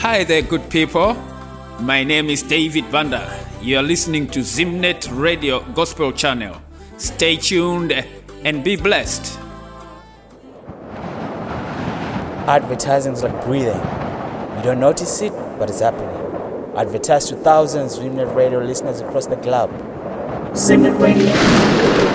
Hi there, good people. My name is David Banda. You are listening to Zimnet Radio Gospel Channel. Stay tuned and be blessed. Advertising is like breathing. You don't notice it, but it's happening. Advertise to thousands of Zimnet Radio listeners across the globe. Zimnet Radio.